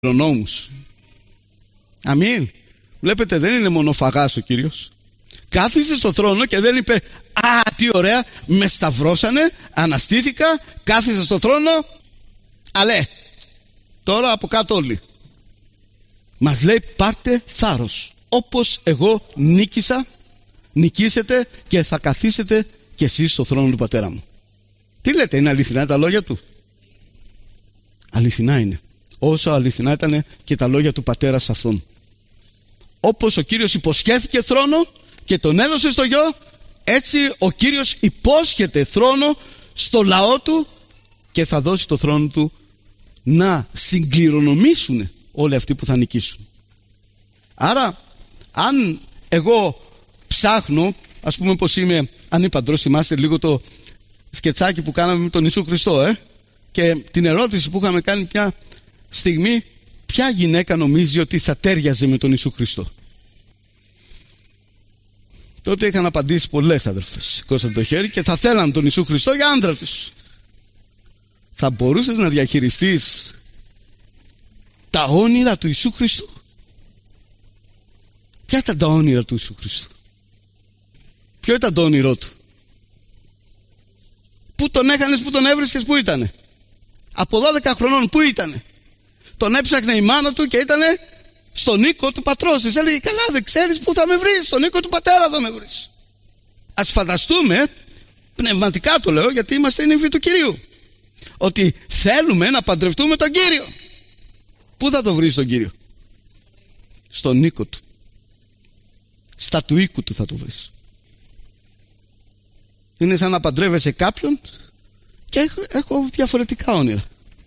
νόμους. Αμήν. Βλέπετε, δεν είναι μονοφαγάς ο Κύριος. Κάθισε στο θρόνο και δεν είπε «Α, τι ωραία, με σταυρώσανε, αναστήθηκα, κάθισε στο θρόνο, αλέ, τώρα από κάτω όλοι». Μας λέει πάρτε θάρρος, όπως εγώ νίκησα, νικήσετε και θα καθίσετε κι εσείς στο θρόνο του πατέρα μου. Τι λέτε, είναι αληθινά τα λόγια του? Αληθινά είναι. Όσο αληθινά ήταν και τα λόγια του πατέρα σε αυτόν. Όπως ο Κύριος υποσχέθηκε θρόνο και τον έδωσε στο γιο, έτσι ο Κύριος υπόσχεται θρόνο στο λαό του και θα δώσει το θρόνο του να συγκληρονομήσουν όλοι αυτοί που θα νικήσουν. Άρα αν εγώ ψάχνω, ας πούμε πως είμαι ανήπαντρος, θυμάστε λίγο το σκετσάκι που κάναμε με τον Ιησού Χριστό, και την ερώτηση που είχαμε κάνει μια στιγμή, ποια γυναίκα νομίζει ότι θα τέριαζε με τον Ιησού Χριστό? Τότε είχαν απαντήσει πολλές αδερφές, σηκώσαν το χέρι και θα θέλαν τον Ιησού Χριστό για άντρα τους. Θα μπορούσες να διαχειριστείς τα όνειρα του Ιησού Χριστού? Ποια ήταν τα όνειρα του Ιησού Χριστού? Ποιο ήταν το όνειρό του? Πού τον έκανες, πού τον έβρισκες, πού ήτανε? Από 12 χρονών πού ήτανε? Τον έψαχνε η μάνα του και ήτανε στον οίκο του πατρός της. Έλεγε καλά, δεν ξέρεις πού θα με βρεις? Στον οίκο του πατέρα θα με βρεις. Ας φανταστούμε, πνευματικά το λέω γιατί είμαστε νύφοι του Κυρίου, ότι θέλουμε να παντρευτούμε τον Κύριο. Πού θα το βρεις τον Κύριο? Στον οίκο του. Στα του οίκου του θα το βρεις. Είναι σαν να παντρεύεσαι κάποιον και έχω διαφορετικά όνειρα.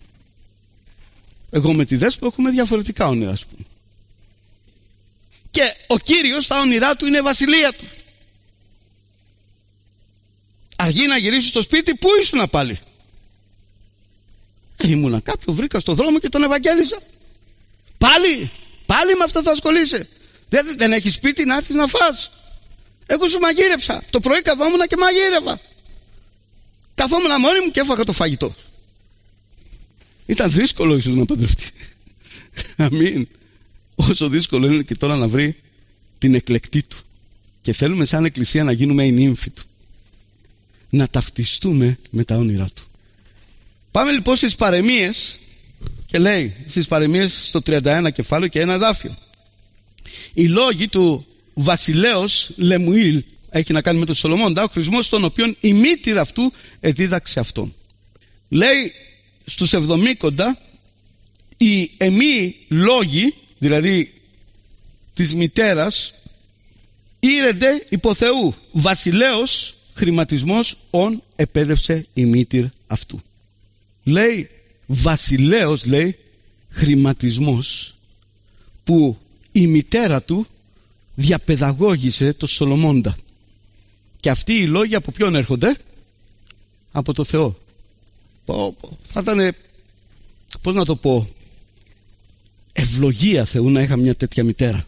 Εγώ με τη Δέσπο έχουμε διαφορετικά όνειρα, ας πούμε. Και ο Κύριος τα όνειρά του είναι βασιλεία του. Αργεί να γυρίσει στο σπίτι, πού ήσουνα πάλι? Ήμουνα κάποιο, βρήκα στο δρόμο και τον ευαγγέλιζα. Πάλι με αυτά θα ασχολείσαι? Δεν έχεις σπίτι να έρθεις να φας? Εγώ σου μαγείρεψα. Το πρωί καθόμουν και μαγείρευα. Καθόμουν μόνη μου και έφαγα το φαγητό. Ήταν δύσκολο ίσως να παντρευτεί. Αμήν. Όσο δύσκολο είναι και τώρα να βρει την εκλεκτή του. Και θέλουμε σαν εκκλησία να γίνουμε οι νύμφοι του. Να ταυτιστούμε με τα όνειρά του. Πάμε λοιπόν στις παροιμίες. Και λέει στις παροιμίες στο 31 κεφάλαιο και ένα εδάφιο. Οι λόγοι του βασιλέως Λεμουήλ, έχει να κάνει με τον Σολομώντα, ο χρησμός των οποίων η μήτηρα αυτού εδίδαξε αυτόν. Λέει στους 70 οι εμεί λόγοι, δηλαδή της μητέρας, ήρεντε υπό Θεού, βασιλέως χρηματισμός ον επέδευσε η μήτηρ αυτού. Λέει βασιλέως, λέει χρηματισμός που η μητέρα του διαπαιδαγώγησε το Σολομώντα. Και αυτοί οι λόγοι από ποιον έρχονται? Από το Θεό. Θα ήταν, πώς να το πω, ευλογία Θεού να είχα μια τέτοια μητέρα.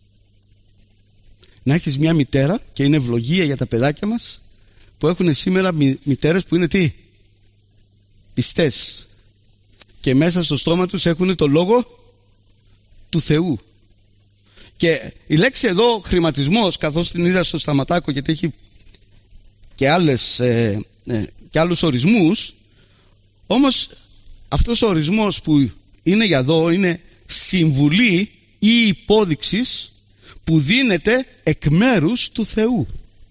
Να έχεις μια μητέρα και είναι ευλογία για τα παιδάκια μας που έχουν σήμερα μητέρες που είναι τι? Πιστές. Και μέσα στο στόμα τους έχουν το λόγο του Θεού. Και η λέξη εδώ χρηματισμός, καθώς την είδα στο Σταματάκο γιατί έχει και άλλους ορισμούς, όμως αυτός ο ορισμός που είναι για εδώ είναι συμβουλή ή υπόδειξης που δίνεται εκ μέρους του Θεού.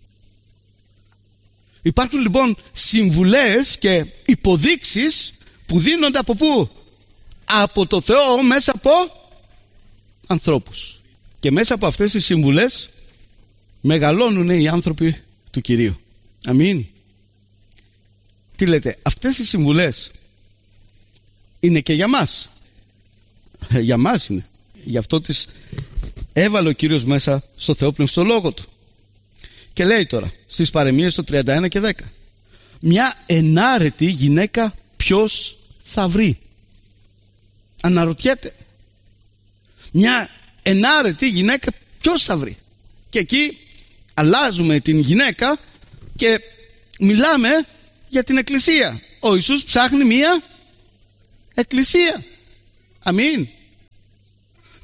Υπάρχουν λοιπόν συμβουλές και υποδείξεις που δίνονται από πού? Από το Θεό μέσα από ανθρώπους. Και μέσα από αυτές τις συμβουλές μεγαλώνουν οι άνθρωποι του Κυρίου. Αμήν. Τι λέτε, αυτές οι συμβουλές είναι και για μας? Για μας είναι. Γι' αυτό τις έβαλε ο Κύριος μέσα στο Θεόπνευμα στο λόγο του. Και λέει τώρα στις παροιμίες το 31 και 10, μια ενάρετη γυναίκα ποιος θα βρει? Αναρωτιέται. Μια ενάρετη γυναίκα ποιος θα βρει? Και εκεί αλλάζουμε την γυναίκα και μιλάμε για την εκκλησία. Ο Ιησούς ψάχνει μια εκκλησία. Αμήν.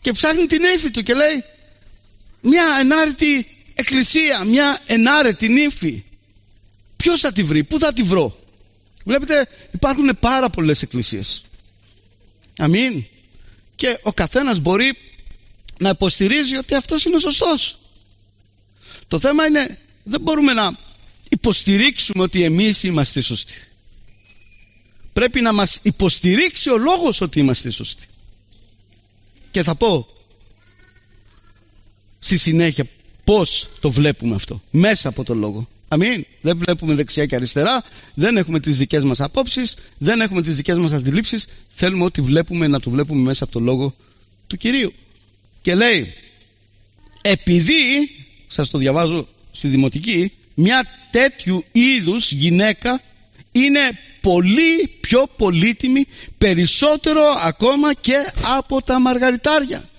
και ψάχνει την ύφη του και λέει, μια ενάρετη εκκλησία, μια ενάρετη νύφη, ποιος θα τη βρει, πού θα τη βρω? Βλέπετε, υπάρχουν πάρα πολλές εκκλησίες. Αμήν. Και ο καθένας μπορεί να υποστηρίζει ότι αυτός είναι ο σωστός. Το θέμα είναι, δεν μπορούμε να υποστηρίξουμε ότι εμείς είμαστε σωστοί. Πρέπει να μας υποστηρίξει ο λόγος ότι είμαστε σωστοί. Και θα πω στη συνέχεια πώς το βλέπουμε αυτό, μέσα από τον λόγο. Αμήν. Δεν βλέπουμε δεξιά και αριστερά, δεν έχουμε τις δικές μας απόψεις, δεν έχουμε τις δικές μας αντιλήψεις. Θέλουμε ό,τι βλέπουμε να το βλέπουμε μέσα από τον λόγο του Κυρίου. Και λέει, επειδή, σας το διαβάζω στη Δημοτική, μια τέτοιου είδους γυναίκα είναι πολύ πιο πολύτιμη, περισσότερο ακόμα και από τα μαργαριτάρια.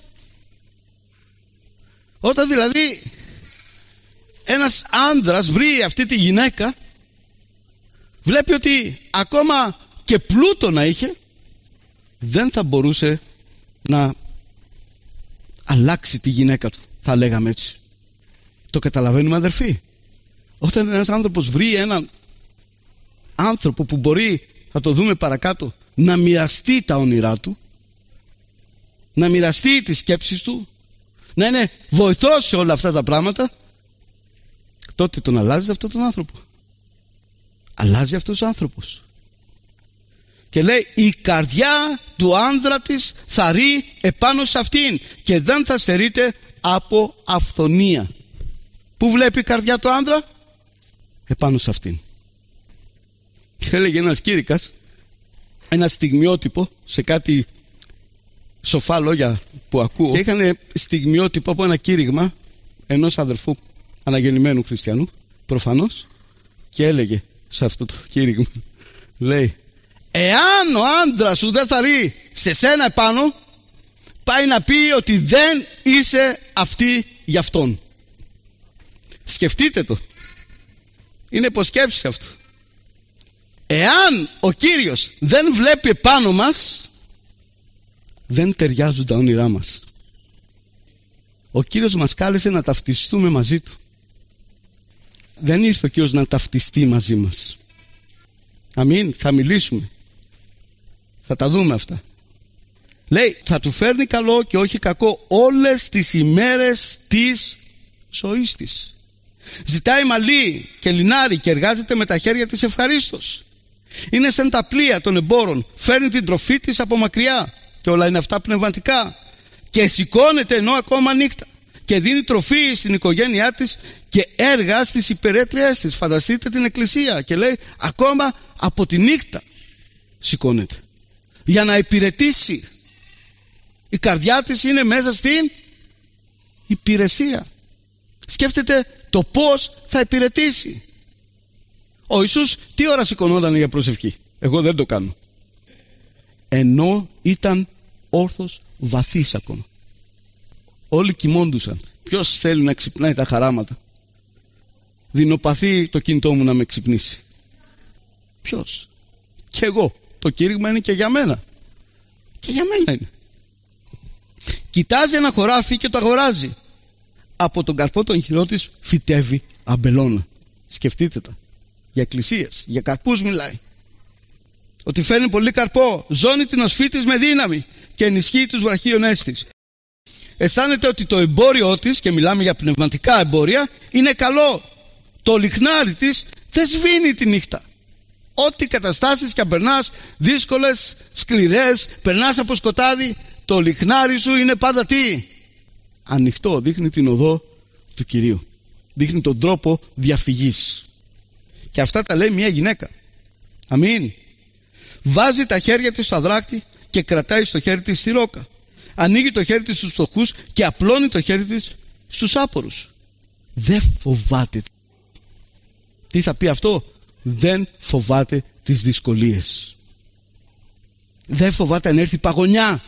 Όταν δηλαδή ένας άνδρας βρει αυτή τη γυναίκα, βλέπει ότι ακόμα και πλούτο να είχε, δεν θα μπορούσε να αλλάξει τη γυναίκα του, θα λέγαμε έτσι. Το καταλαβαίνουμε, αδερφοί? Όταν ένας άνθρωπος βρει έναν άνθρωπο που μπορεί, θα το δούμε παρακάτω, να μοιραστεί τα όνειρά του, να μοιραστεί τις σκέψεις του, να είναι βοηθός σε όλα αυτά τα πράγματα, τότε τον αλλάζει αυτόν τον άνθρωπο. Αλλάζει αυτός ο άνθρωπος. Και λέει, η καρδιά του άνδρα της θα ρει επάνω σε αυτήν και δεν θα στερείται από αυθονία. Πού βλέπει η καρδιά του άνδρα? Επάνω σε αυτήν. Και έλεγε ένας κήρυκας, ένα στιγμιότυπο σε κάτι σοφά λόγια που ακούω, και είχαν στιγμιότυπο από ένα κήρυγμα ενός αδερφού αναγεννημένου χριστιανού, προφανώς, και έλεγε σε αυτό το κήρυγμα, λέει, εάν ο άντρας σου δεν θα ρει σε σένα επάνω, πάει να πει ότι δεν είσαι αυτή για αυτόν. Σκεφτείτε το. Είναι υποσκέψη αυτό. Εάν ο Κύριος δεν βλέπει επάνω μας, δεν ταιριάζουν τα όνειρά μας. Ο Κύριος μας κάλεσε να ταυτιστούμε μαζί Του. Δεν ήρθε ο Κύριος να ταυτιστεί μαζί μας. Αμήν. Θα μιλήσουμε, θα τα δούμε αυτά. Λέει, θα του φέρνει καλό και όχι κακό όλες τις ημέρες της ζωής της. Ζητάει μαλλί και λινάρι και εργάζεται με τα χέρια της ευχαρίστως. Είναι σαν τα πλοία των εμπόρων, φέρνει την τροφή της από μακριά, και όλα είναι αυτά πνευματικά, και σηκώνεται ενώ ακόμα νύχτα και δίνει τροφή στην οικογένειά της και έργα στις υπερέτριές της. Φανταστείτε την εκκλησία, και λέει ακόμα από τη νύχτα σηκώνεται για να υπηρετήσει. Η καρδιά της είναι μέσα στην υπηρεσία. Σκέφτεται το πώς θα υπηρετήσει. Ο Ιησούς τι ώρα σηκωνόταν για προσευχή? Εγώ δεν το κάνω. Ενώ ήταν όρθος βαθύς ακόμα. Όλοι κοιμώντουσαν. Ποιος θέλει να ξυπνάει τα χαράματα? Δεινοπαθεί το κινητό μου να με ξυπνήσει. Ποιος? Και εγώ. Το κήρυγμα είναι και για μένα. Και για μένα είναι. Κοιτάζει ένα χωράφι και το αγοράζει. Από τον καρπό των χειρών της φυτεύει αμπελώνα. Σκεφτείτε τα. Για εκκλησίες, για καρπούς μιλάει. Ότι φέρνει πολύ καρπό, ζώνει την οσφή της με δύναμη και ενισχύει τους βραχίονές της. Αισθάνεται ότι το εμπόριό της, και μιλάμε για πνευματικά εμπόρια, είναι καλό. Το λιχνάρι της δεν σβήνει τη νύχτα. Ό,τι καταστάσεις και αν περνάς, δύσκολες, σκληρές, περνάς από σκοτάδι, το λιχνάρι σου είναι πάντα τι? Ανοιχτό, δείχνει την οδό του Κυρίου. Δείχνει τον τρόπο διαφυγής. Και αυτά τα λέει μια γυναίκα. Αμήν. Βάζει τα χέρια της στο αδράκτη και κρατάει στο χέρι της τη ρόκα. Ανοίγει το χέρι της στους φτωχούς και απλώνει το χέρι της στους άπορους. Δεν φοβάται. Τι θα πει αυτό? Δεν φοβάται τις δυσκολίες. Δεν φοβάται αν έρθει παγωνιά.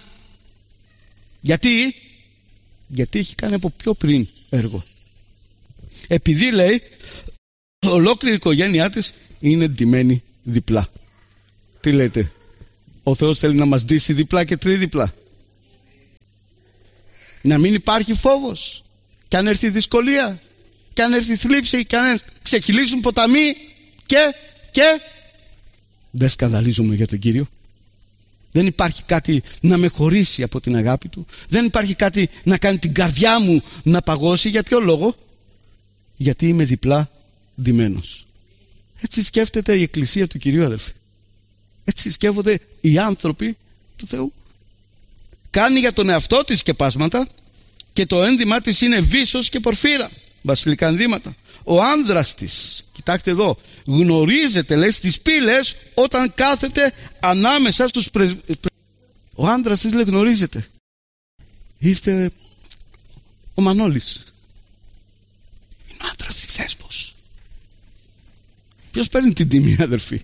Γιατί? Γιατί έχει κάνει από πιο πριν έργο. Επειδή, λέει, ολόκληρη η οικογένειά της είναι ντυμένη διπλά. Τι λέτε? Ο Θεός θέλει να μας ντύσει διπλά και τρίδιπλα? Να μην υπάρχει φόβος. Και αν έρθει δυσκολία, και αν έρθει θλίψη, και αν ξεχυλήσουν ποταμοί, και δεν σκανδαλίζομαι για τον Κύριο. Δεν υπάρχει κάτι να με χωρίσει από την αγάπη Του. Δεν υπάρχει κάτι να κάνει την καρδιά μου να παγώσει. Για ποιο λόγο? Γιατί είμαι διπλά ντυμένος. Έτσι σκέφτεται η Εκκλησία του Κυρίου, αδελφοί. Έτσι σκέφτονται οι άνθρωποι του Θεού. Κάνει για τον εαυτό της σκεπάσματα και το ένδυμα της είναι βύσσος και πορφύρα, βασιλικά ενδύματα. Ο άνδρας της, κοιτάξτε εδώ, γνωρίζεται, λέει, στις πύλες όταν κάθεται ανάμεσα στους Ο άνδρας της, λέει, γνωρίζεται. Ήρθε ο Μανώλης. Είναι ο άνδρας της Δέσπος. Ποιος παίρνει την τιμή, αδερφοί?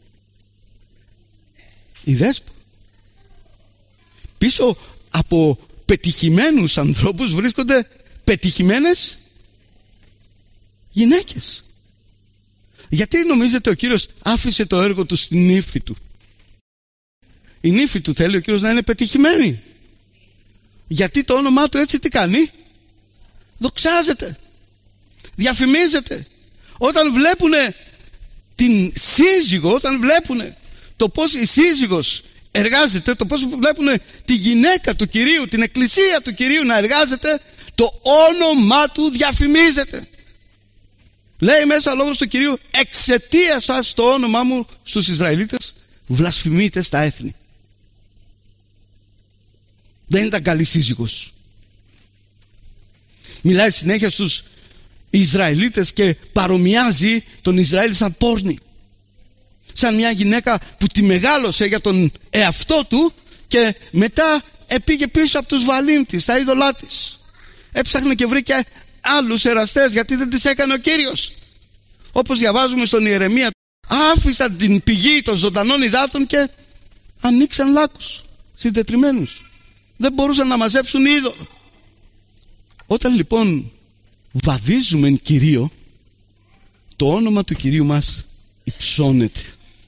Η Δέσπο. Πίσω από πετυχημένους ανθρώπους βρίσκονται πετυχημένες γυναίκες. Γιατί νομίζετε ο Κύριος άφησε το έργο Του στην ύφη Του? Η νύφη Του θέλει ο Κύριος να είναι πετυχημένη. Γιατί το όνομά Του έτσι τι κάνει? Δοξάζεται, διαφημίζεται. Όταν βλέπουνε την σύζυγο, όταν βλέπουνε το πως η σύζυγος εργάζεται, το πως βλέπουνε τη γυναίκα του Κυρίου, την εκκλησία του Κυρίου να εργάζεται, το όνομά Του διαφημίζεται. Λέει μέσα ο λόγος του Κυρίου, εξαιτίας σας το όνομά μου στους Ισραηλίτες βλασφημείτε στα έθνη. Δεν ήταν καλή σύζυγος. Μιλάει συνέχεια στους Ισραηλίτες και παρομοιάζει τον Ισραήλ σαν πόρνη. Σαν μια γυναίκα που τη μεγάλωσε για τον εαυτό του και μετά πήγε πίσω από τους βαλήμ της, τα είδωλά της. Έψαχνε και βρήκε άλλους εραστές γιατί δεν τις έκανε ο Κύριος. Όπως διαβάζουμε στον Ιερεμία, άφησαν την πηγή των ζωντανών υδάτων και ανοίξαν λάκους συντετριμμένους. Δεν μπορούσαν να μαζέψουν είδωλο. Όταν λοιπόν βαδίζουμε εν Κυρίω, το όνομα του Κυρίου μας υψώνεται.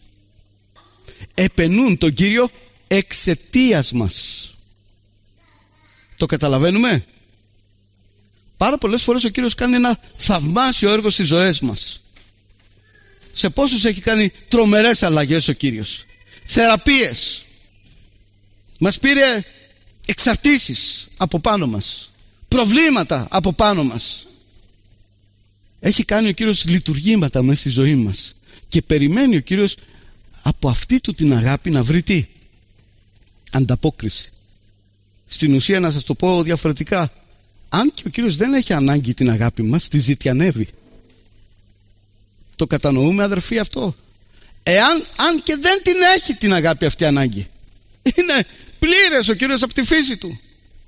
Επενούν τον Κύριο εξαιτίας μας. Το καταλαβαίνουμε? Πάρα πολλές φορές ο Κύριος κάνει ένα θαυμάσιο έργο στις ζωές μας. Σε πόσους έχει κάνει τρομερές αλλαγές ο Κύριος? Θεραπείες. Μας πήρε εξαρτήσεις από πάνω μας, προβλήματα από πάνω μας. Έχει κάνει ο Κύριος λειτουργήματα μέσα στη ζωή μας και περιμένει ο Κύριος από αυτή Του την αγάπη να βρει τι? Ανταπόκριση. Στην ουσία, να σας το πω διαφορετικά, αν και ο Κύριος δεν έχει ανάγκη την αγάπη μας, τη ζητιανεύει. Το κατανοούμε, αδερφοί, αυτό? Αν και δεν την έχει την αγάπη αυτή ανάγκη, είναι πλήρες ο Κύριος από τη φύση Του.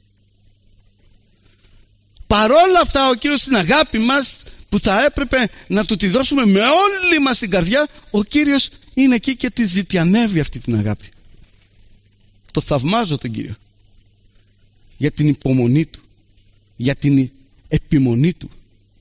Παρόλα αυτά ο Κύριος την αγάπη μας που θα έπρεπε να Του τη δώσουμε με όλη μας την καρδιά, ο Κύριος είναι εκεί και τη ζητιανεύει αυτή την αγάπη. Το θαυμάζω τον Κύριο για την υπομονή Του, για την επιμονή Του.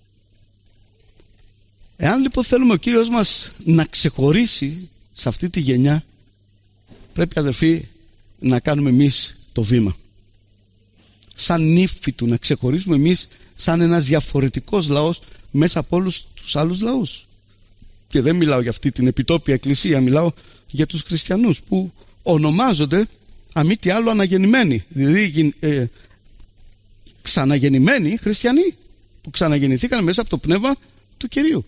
Εάν λοιπόν θέλουμε ο Κύριος μας να ξεχωρίσει σε αυτή τη γενιά, πρέπει, αδερφοί, να κάνουμε εμείς το βήμα. Σαν νύφη Του να ξεχωρίσουμε εμείς σαν ένας διαφορετικός λαός μέσα από όλους τους άλλους λαούς. Και δεν μιλάω για αυτή την επιτόπια εκκλησία, μιλάω για τους χριστιανούς που ονομάζονται αμή τι άλλο αναγεννημένοι, δηλαδή ξαναγεννημένοι χριστιανοί που ξαναγεννηθήκαν μέσα από το πνεύμα του Κυρίου.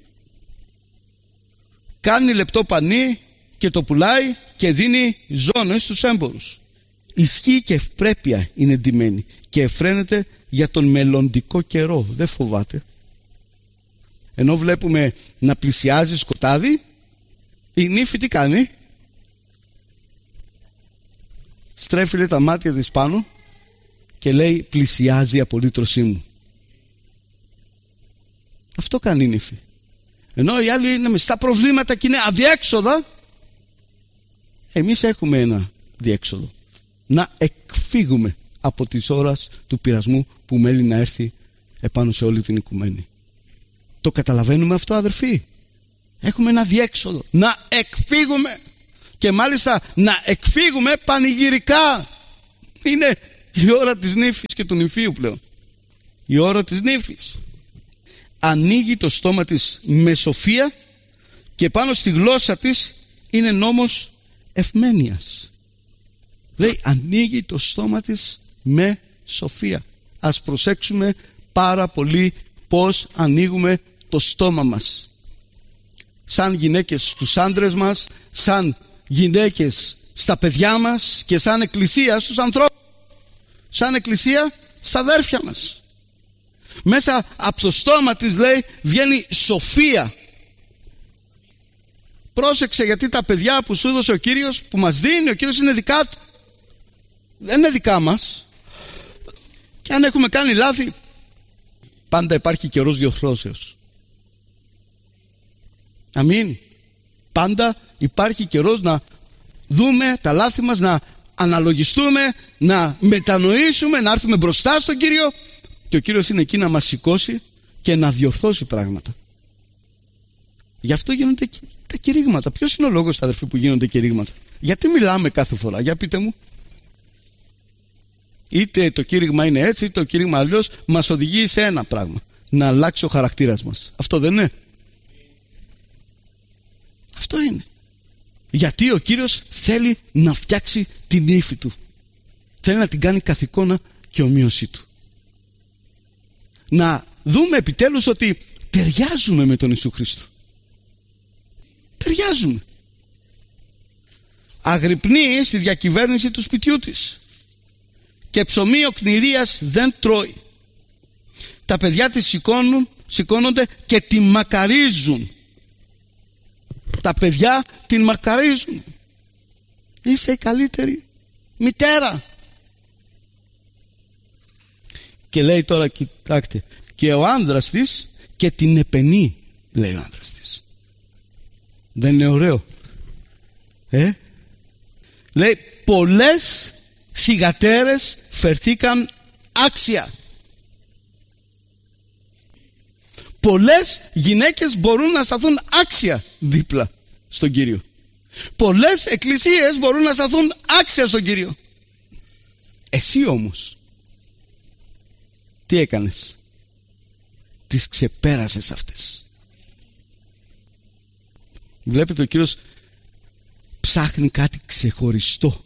Κάνει λεπτό πανί και το πουλάει και δίνει ζώνες στους έμπορους. Ισχύ και ευπρέπεια είναι ντυμένη και εφραίνεται για τον μελλοντικό καιρό. Δεν φοβάται. Ενώ βλέπουμε να πλησιάζει σκοτάδι, η νύφη τι κάνει? Στρέφει, λέει, τα μάτια της πάνω και λέει, πλησιάζει η απολύτρωσή μου. Αυτό κάνει η νύφη. Ενώ οι άλλοι είναι στα προβλήματα και είναι αδιέξοδα, εμείς έχουμε ένα διέξοδο. Να εκφύγουμε από τις ώρες του πειρασμού που μέλει να έρθει επάνω σε όλη την οικουμένη. Το καταλαβαίνουμε αυτό, αδερφοί? Έχουμε ένα διέξοδο. Να εκφύγουμε. Και μάλιστα να εκφύγουμε πανηγυρικά. Είναι η ώρα της νύφης και του νηφίου πλέον. η ώρα της νύφης. Ανοίγει το στόμα της με σοφία και πάνω στη γλώσσα της είναι νόμος ευμένειας. Λέει, ανοίγει το στόμα της με σοφία. Ας προσέξουμε πάρα πολύ πώς ανοίγουμε το στόμα μας. Σαν γυναίκες στους άντρες μας, σαν γυναίκες στα παιδιά μας και σαν εκκλησία στους ανθρώπους. Σαν εκκλησία στα αδέρφια μας. Μέσα από το στόμα της, λέει, βγαίνει σοφία. Πρόσεξε, γιατί τα παιδιά που σου έδωσε ο Κύριος, που μας δίνει ο Κύριος, είναι δικά του. Δεν είναι δικά μας. Και αν έχουμε κάνει λάθη, πάντα υπάρχει καιρός διορθώσεως. Αμήν. Πάντα υπάρχει καιρός να δούμε τα λάθη μας, να αναλογιστούμε, να μετανοήσουμε, να έρθουμε μπροστά στον Κύριο, και ο Κύριος είναι εκεί να μας σηκώσει και να διορθώσει πράγματα. Γι' αυτό γίνονται τα κηρύγματα. Ποιος είναι ο λόγος, αδερφοί, που γίνονται κηρύγματα? Γιατί μιλάμε κάθε φορά? Για πείτε μου. Είτε το κήρυγμα είναι έτσι, είτε το κήρυγμα αλλιώς, μας οδηγεί σε ένα πράγμα: να αλλάξει ο χαρακτήρας μας. Αυτό δεν είναι? Αυτό είναι. Γιατί ο Κύριος θέλει να φτιάξει την ύφη του. Θέλει να την κάνει καθ' εικόνα και ομοίωσή του. Να δούμε επιτέλους ότι ταιριάζουμε με τον Ιησού Χριστό. Ταιριάζουμε. Αγρυπνεί στη διακυβέρνηση του σπιτιού της και ψωμί οκνηρίας δεν τρώει. Τα παιδιά της σηκώνονται και τη μακαρίζουν. Τα παιδιά την μακαρίζουν. Είσαι η καλύτερη μητέρα. Και λέει τώρα, κοιτάξτε, και ο άνδρας της και την επενεί, λέει ο άνδρας της. Δεν είναι ωραίο? Λέει, πολλές θυγατέρες φερθήκαν άξια. Πολλές γυναίκες μπορούν να σταθούν άξια δίπλα στον Κύριο. Πολλές εκκλησίες μπορούν να σταθούν άξια στον Κύριο. Εσύ όμως τι έκανες? Τις ξεπέρασες αυτές. Βλέπετε, ο Κύριος ψάχνει κάτι ξεχωριστό.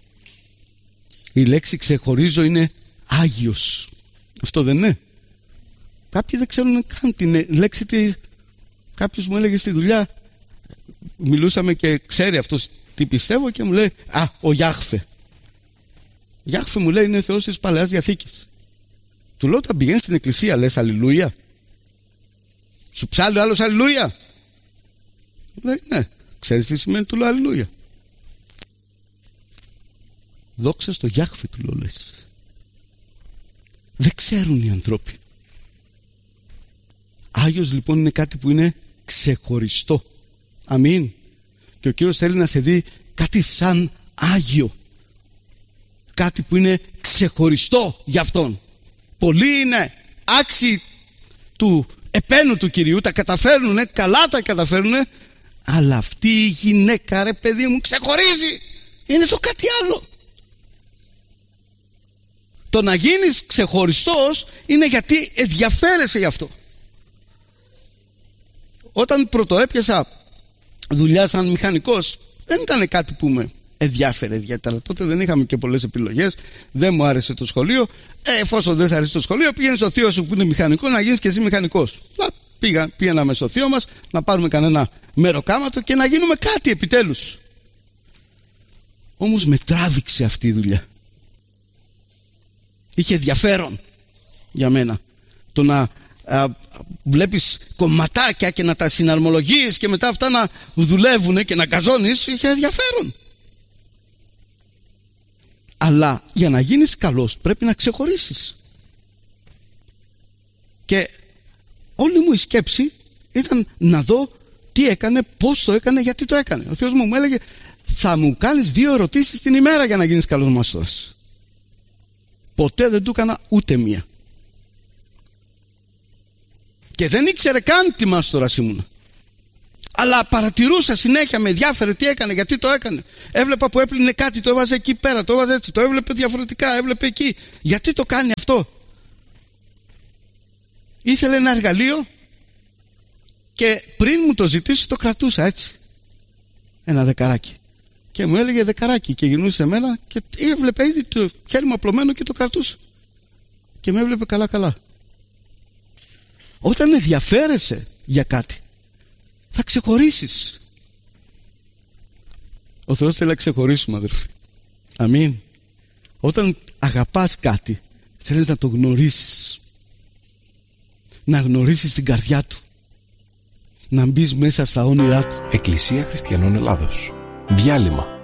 Η λέξη ξεχωρίζω είναι Άγιος. Αυτό δεν είναι? Κάποιοι δεν ξέρουν καν την λέξη. Κάποιος μου έλεγε στη δουλειά, μιλούσαμε και ξέρει αυτός τι πιστεύω, και μου λέει, ο Γιάχφε. Γιάχφε, μου λέει, είναι Θεός της Παλαιάς Διαθήκης. Του λέω, όταν πηγαίνεις στην εκκλησία λες αλληλούια? Σου ψάλλει ο άλλος αλληλούια? Λέει, ναι. Ξέρεις τι σημαίνει? Του λέω, αλληλούια. Δόξα στο Γιάχφε, του λέω, λες. Δεν ξέρουν οι ανθρώποι. Άγιος λοιπόν είναι κάτι που είναι ξεχωριστό. Αμήν. Και ο Κύριος θέλει να σε δει κάτι σαν Άγιο. Κάτι που είναι ξεχωριστό για Αυτόν. Πολλοί είναι άξιοι του επένου του Κυρίου, τα καταφέρνουνε, καλά τα καταφέρνουνε, αλλά αυτή η γυναίκα, ρε παιδί μου, ξεχωρίζει. Είναι το κάτι άλλο. Το να γίνεις ξεχωριστός είναι γιατί ενδιαφέρεσαι γι' αυτό. Όταν πρωτοέπιασα δουλειά σαν μηχανικός, δεν ήταν κάτι που με ενδιάφερε ιδιαίτερα. Τότε δεν είχαμε και πολλές επιλογές, δεν μου άρεσε το σχολείο. Εφόσον δεν σ' αρέσει το σχολείο, πήγαινε στο θείο σου που είναι μηχανικό να γίνεις και εσύ μηχανικός. Πήγαμε στο θείο μας να πάρουμε κανένα μεροκάματο και να γίνουμε κάτι επιτέλους. Όμως με τράβηξε αυτή η δουλειά. Είχε ενδιαφέρον για μένα το να βλέπεις κομματάκια και να τα συναρμολογείς και μετά αυτά να δουλεύουν και να γκαζώνεις. Είχε ενδιαφέρον. Αλλά για να γίνεις καλός πρέπει να ξεχωρίσεις. Και όλη μου η σκέψη ήταν να δω τι έκανε, πώς το έκανε, γιατί το έκανε. Ο Θεός μου έλεγε, θα μου κάνεις 2 ερωτήσεις την ημέρα για να γίνεις καλός μάστορας. Ποτέ δεν του έκανα ούτε μία. Και δεν ήξερε καν τι μάστορας ήμουνα. Αλλά παρατηρούσα συνέχεια, με ενδιάφερε τι έκανε, γιατί το έκανε. Έβλεπα που έπλυνε κάτι, το έβαζε εκεί πέρα, το έβαζε έτσι, το έβλεπε διαφορετικά, έβλεπε εκεί. Γιατί το κάνει αυτό? ήθελε ένα εργαλείο και πριν μου το ζητήσει το κρατούσα έτσι, ένα δεκαράκι, και μου έλεγε δεκαράκι και γυρνούσε εμένα και έβλεπε ήδη το χέρι μου απλωμένο και το κρατούσα και με έβλεπε καλά καλά. Όταν ενδιαφέρεσαι για κάτι θα ξεχωρίσεις. Ο Θεός θέλει να ξεχωρίσουμε, αδερφοί. Αμήν. Όταν αγαπάς κάτι θέλεις να το γνωρίσεις, να γνωρίσεις την καρδιά του, να μπεις μέσα στα όνειρά του. Εκκλησία Χριστιανών Ελλάδος. Διάλειμμα.